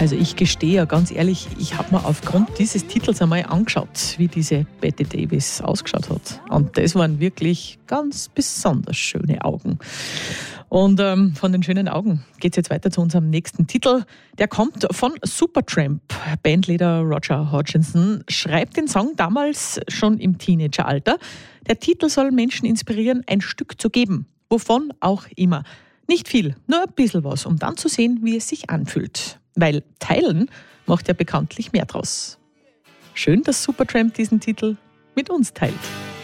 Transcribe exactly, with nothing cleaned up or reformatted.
Also ich gestehe ja ganz ehrlich, ich habe mir aufgrund dieses Titels einmal angeschaut, wie diese Bette Davis ausgeschaut hat. Und das waren wirklich ganz besonders schöne Augen. Und ähm, von den schönen Augen geht es jetzt weiter zu unserem nächsten Titel. Der kommt von Supertramp. Bandleader Roger Hodgson schreibt den Song damals schon im Teenageralter. Der Titel soll Menschen inspirieren, ein Stück zu geben. Wovon auch immer. Nicht viel, nur ein bisschen was, um dann zu sehen, wie es sich anfühlt. Weil teilen macht ja bekanntlich mehr draus. Schön, dass Supertramp diesen Titel mit uns teilt.